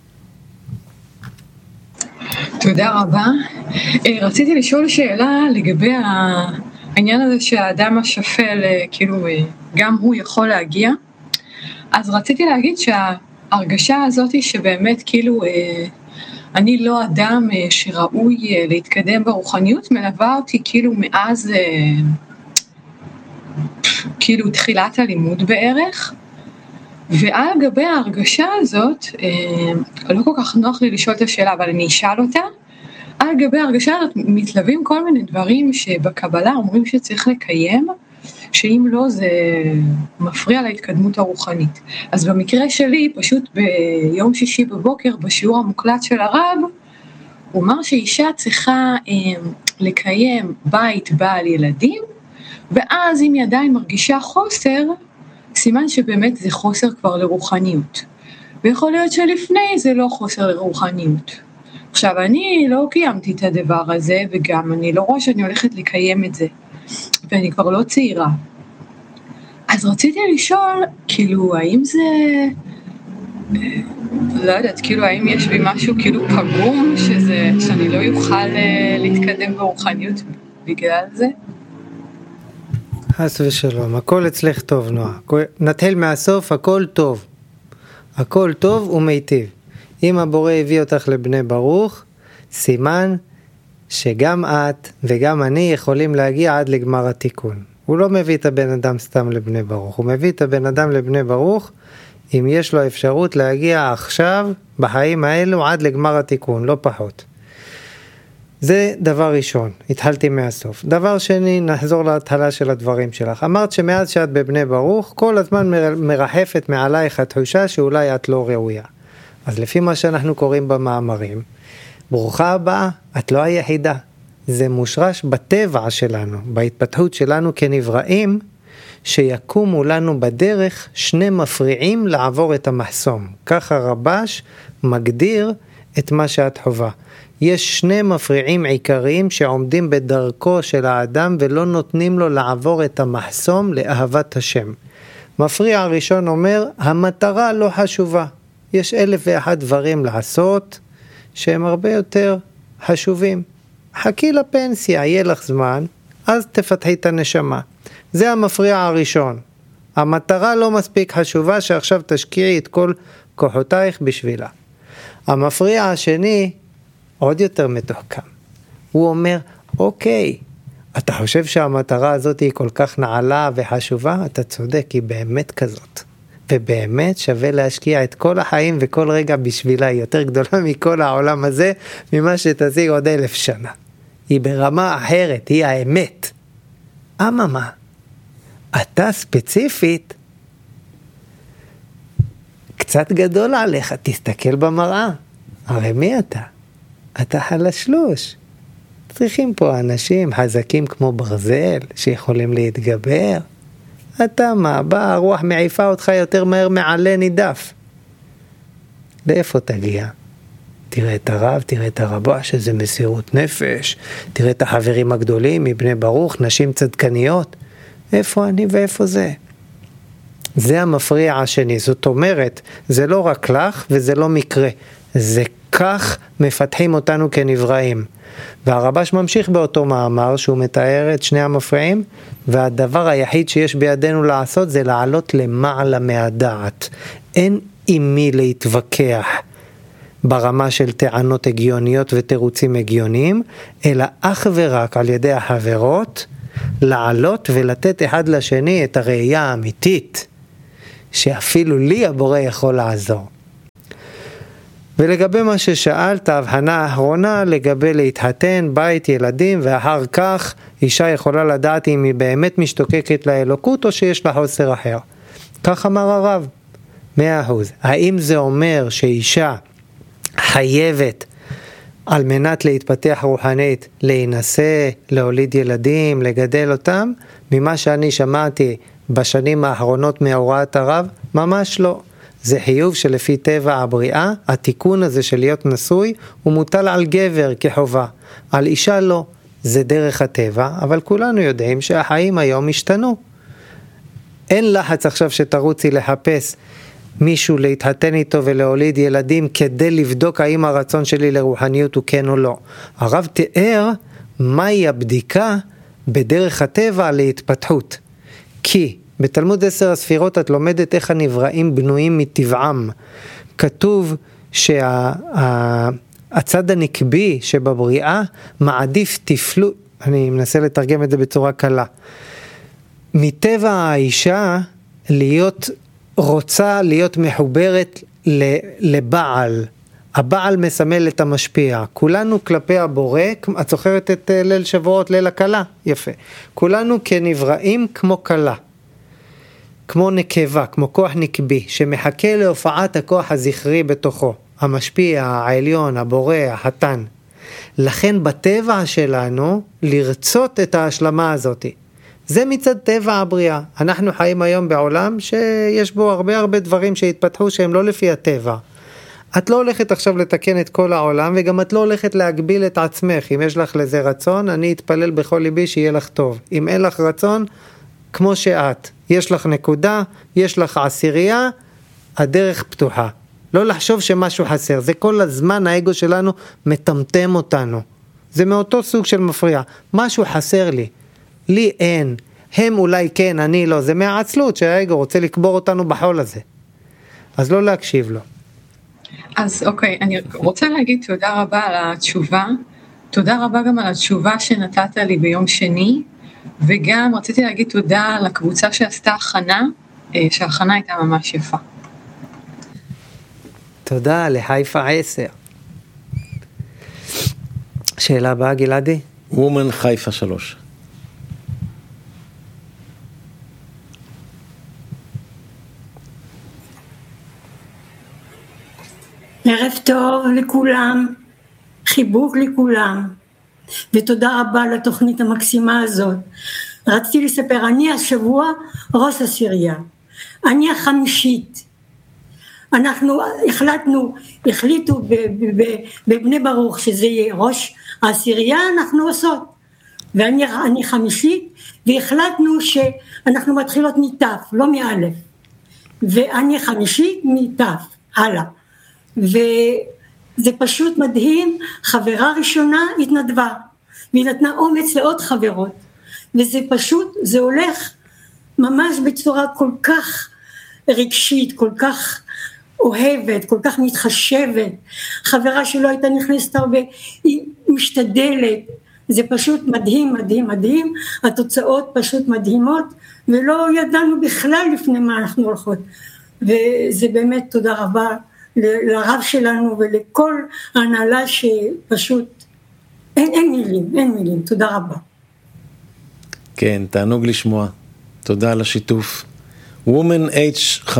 תודה רבה. רציתי לשאול שאלה לגבי העניין הזה שהאדם השפל, כאילו גם הוא יכול להגיע. אז רציתי להגיד שההרגשה הזאת שבאמת כאילו אני לא אדם שראוי להתקדם ברוחניות, מלווה אותי כאילו מאז כאילו תחילת הלימוד בערך. ועל גבי ההרגשה הזאת, לא כל כך נוח לי לשאול את השאלה, אבל אני אשאל אותה, על גבי ההרגשה הזאת מתלווים כל מיני דברים שבקבלה אומרים שצריך לקיים, שאם לא זה מפריע להתקדמות הרוחנית. אז במקרה שלי, פשוט ביום שישי בבוקר, בשיעור המוקלט של הרב, הוא אמר שאישה צריכה לקיים בית בעל ילדים, ואז אם היא עדיין מרגישה חוסר, סימן שבאמת זה חוסר כבר לרוחניות. ויכול להיות שלפני זה לא חוסר לרוחניות. עכשיו, אני לא קיימתי את הדבר הזה, וגם אני לא רואה שאני הולכת לקיים את זה. ואני כבר לא צעירה. אז רציתי לשאול, כאילו, האם זה... לא יודעת, כאילו, האם יש בי משהו כאילו פגום, שאני לא יוכל להתקדם ברוחניות בגלל זה? חס ושלום, הכל אצלך טוב, נועה. נתחיל מהסוף, הכל טוב. הכל טוב ומיטיב. אם הבורא הביא אותך לבני ברוך, סימן שגם את וגם אני יכולים להגיע עד לגמר התיקון. הוא לא מביא את הבן אדם סתם לבני ברוך, הוא מביא את הבן אדם לבני ברוך, אם יש לו אפשרות להגיע עכשיו, בחיים האלו, עד לגמר התיקון, לא פחות. זה דבר ראשון, התחלתי מהסוף. דבר שני, נחזור להתחלה של הדברים שלך. אמרת שמאז שאת בבני ברוך, כל הזמן מרחפת מעלייך התחושה שאולי את לא ראויה. אז לפי מה שאנחנו קוראים במאמרים, ברוכה הבאה, את לא היחידה. זה מושרש בטבע שלנו, בהתפתחות שלנו כנבראים, שיקומו לנו בדרך שני מפריעים לעבור את המחסום. ככה רבש מגדיר את מה שאת חובה. יש שני מפריעים עיקריים שעומדים בדרכו של האדם ולא נותנים לו לעבור את המחסום לאהבת השם. מפריע הראשון אומר, המטרה לא חשובה. יש 1,001 דברים לעשות שהם הרבה יותר חשובים. חכי לפנסיה, יהיה לך זמן, אז תפתחי את הנשמה. זה המפריע הראשון. המטרה לא מספיק חשובה שעכשיו תשקיעי את כל כוחותייך בשבילה. המפריע השני עוד יותר מתוחכם. הוא אומר, אוקיי, אתה חושב שהמטרה הזאת היא כל כך נעלה וחשובה? אתה צודק, היא באמת כזאת. ובאמת שווה להשקיע את כל החיים וכל רגע בשבילה, היא יותר גדולה מכל העולם הזה, ממה שתשיג עוד 1,000 שנה. היא ברמה אחרת, היא האמת. אממה, אתה ספציפית, קצת גדול עליך, תסתכל במראה. הרי מי אתה? אתה חלשלוש. צריכים פה אנשים חזקים כמו ברזל, שיכולים להתגבר. אתה מה? בא, הרוח מעיפה אותך יותר מהר מעלה נידף. לאיפה תגיע? תראה את הרב, תראה את הרבה, שזה מסירות נפש. תראה את החברים הגדולים, מבני ברוך, נשים צדקניות. איפה אני ואיפה זה? זה המפריע השני. זאת אומרת, זה לא רק לך וזה לא מקרה. זה כך מפתחים אותנו כנבראים. והרבש ממשיך באותו מאמר שהוא מתאר את שני המפריעים, והדבר היחיד שיש בידינו לעשות זה לעלות למעלה מהדעת. אין עם מי להתווכח. ברמה של טענות הגיוניות ותירוצים הגיוניים, אלא אך ורק על ידי החברות, לעלות ולתת אחד לשני את הראייה האמיתית, שאפילו לי הבורא יכול לעזור. ולגבי מה ששאלת, ההבחנה האחרונה לגבי להתחתן, בית, ילדים, ואחר כך אישה יכולה לדעת אם היא באמת משתוקקת לאלוקות או שיש לה חוסר אחר. כך אמר הרב, 100%. האם זה אומר שאישה חייבת על מנת להתפתח רוחנית, להינשא, להוליד ילדים, לגדל אותם? ממה שאני שמעתי בשנים האחרונות מהוראת הרב, ממש לא. זה חיוב שלפי טבע הבריאה, התיקון הזה של להיות נשוי, הוא מוטל על גבר כחובה. על אישה לא. זה דרך הטבע, אבל כולנו יודעים שהחיים היום השתנו. אין לחץ עכשיו שתרוצי לחפש מישהו להתחתן איתו ולהוליד ילדים כדי לבדוק האם הרצון שלי לרוחניות הוא כן או לא. הרב תיאר מהי הבדיקה בדרך הטבע להתפתחות. כי בתלמוד 10 הספירות את לומדת איך הנבראים בנויים מטבעם. כתוב שהצד הנקבי שבבריאה מעדיף תפלות, אני מנסה לתרגם את זה בצורה קלה. מטבע האישה רוצה להיות מחוברת לבעל. הבעל מסמל את המשפיע. כולנו כלפי הבורא, את זוכרת את ליל שבועות, ליל הכלה? יפה. כולנו כנבראים כמו כלה. כמו נקבה, כמו כוח נקבי, שמחכה להופעת הכוח הזכרי בתוכו. המשפיע, העליון, הבורא, החתן. לכן בטבע שלנו לרצות את ההשלמה הזאת. זה מצד טבע הבריאה. אנחנו חיים היום בעולם שיש בו הרבה דברים שהתפתחו שהם לא לפי הטבע. את לא הולכת עכשיו לתקן את כל העולם, וגם את לא הולכת להגביל את עצמך. אם יש לך לזה רצון, אני אתפלל בכל ליבי שיהיה לך טוב. אם אין לך רצון, כמו שאת, יש לך נקודה, יש לך עשירייה, הדרך פתוחה. לא לחשוב שמשהו חסר. זה כל הזמן האגו שלנו מטמטם אותנו. זה מאותו סוג של מפריע. משהו חסר לי. לי אין. הם אולי כן, אני לא. זה מהעצלות שהאגו רוצה לקבור אותנו בחול הזה. אז לא להקשיב לו. אז אוקיי, אני רוצה להגיד תודה רבה על התשובה. תודה רבה גם על התשובה שנתת לי ביום שני. וגם רציתי להגיד תודה לקבוצה שעשתה הכנה, שההכנה הייתה ממש יפה. תודה לחיפה 10. שאלה הבאה, גלעדי? וומן חיפה 3. ערב טוב לכולם, חיבוק לכולם, ותודה רבה לתוכנית המקסימה הזאת. רציתי לספר, אני השבוע ראש עשירייה, אני החמישית. אנחנו החליטו בבני ברוך שזה יהיה ראש העשירייה, אנחנו עושות. ואני חמישית, והחלטנו שאנחנו מתחילות מתף, לא מאלף. ואני חמישית מתף, הלאה. וזה פשוט מדהים, חברה ראשונה התנדבה, והיא נתנה אומץ לעוד חברות. וזה פשוט, זה הולך ממש בצורה כל כך רגשית, כל כך אוהבת, כל כך מתחשבת. חברה שלא הייתה נכנסת הרבה, היא משתדלת. זה פשוט מדהים, מדהים, מדהים. התוצאות פשוט מדהימות, ולא ידענו בכלל לפני מה אנחנו הולכות. וזה באמת תודה רבה לרב שלנו ולכל ההנהלה שפשוט אין מילים. תודה רבה. כן, תענוג לשמוע. תודה על השיתוף. Woman H5.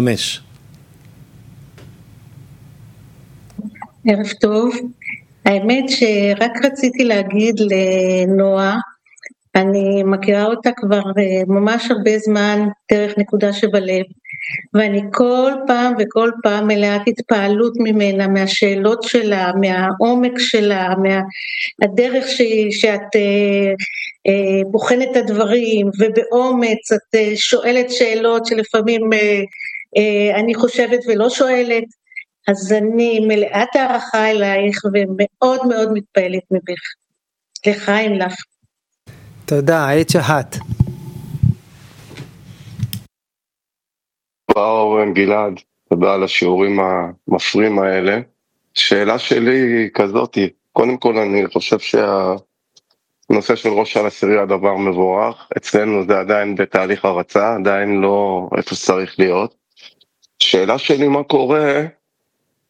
ערב טוב. האמת שרק רציתי להגיד לנועה, אני מכירה אותה כבר ממש הרבה זמן דרך נקודה שבלב, ואני כל פעם מלאת התפעלות ממנה, מהשאלות שלה, מהעומק שלה, מהדרך שאת בוחנת את הדברים, ובאומץ את שואלת שאלות שלפעמים אני חושבת ולא שואלת, אז אני מלאת הערכה אלייך ומאוד מאוד מתפעלת מבך. לחיים לך. תודה, היית שחט. וואו, גלעד, תודה על השיעורים המפרים האלה. שאלה שלי היא כזאת, קודם כל אני חושב שהנושא של ראש העשירייה דבר מבורך, אצלנו זה עדיין בתהליך הרצה, עדיין לא איפה שצריך להיות. שאלה שלי מה קורה